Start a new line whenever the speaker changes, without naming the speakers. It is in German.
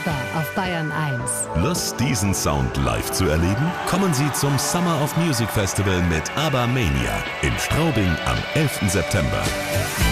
ABBA auf Bayern 1.
Lust, diesen Sound live zu erleben? Kommen Sie zum Summer of Music Festival mit ABBA Mania in Straubing am 11. September.